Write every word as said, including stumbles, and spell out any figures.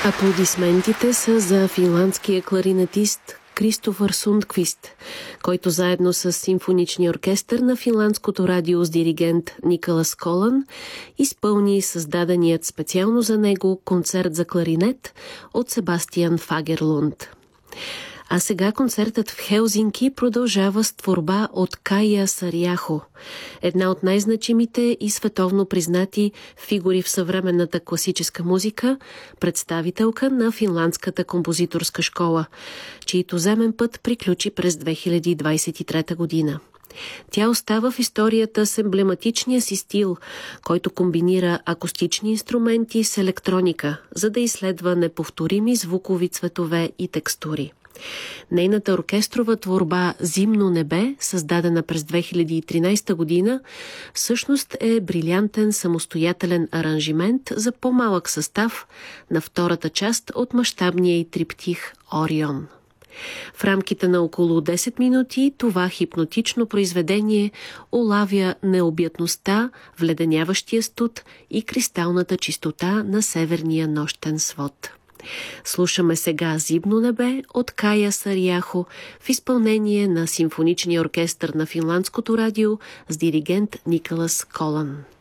Аплодисментите са за финландския кларинетист Кристофър Сундквист, който заедно с симфоничния оркестър на финландското радио с диригент Николас Колън изпълни създаденият специално за него концерт за кларинет от Себастиан Фагерлунд. А сега концертът в Хелзинки продължава с творба от Кая Сариахо, една от най-значимите и световно признати фигури в съвременната класическа музика, представителка на финландската композиторска школа, чийто земен път приключи през две хиляди двадесет и трета година. Тя остава в историята с емблематичния си стил, който комбинира акустични инструменти с електроника, за да изследва неповторими звукови цветове и текстури. Нейната оркестрова творба «Зимно небе», създадена през две хиляди и тринадесета година, всъщност е брилянтен самостоятелен аранжимент за по-малък състав на втората част от мащабния й триптих «Орион». В рамките на около десет минути това хипнотично произведение улавя необятността, вледеняващия студ и кристалната чистота на северния нощен свод. Слушаме сега «Зимно небе» от Кая Сариахо в изпълнение на симфоничния оркестър на финландското радио с диригент Николас Колън.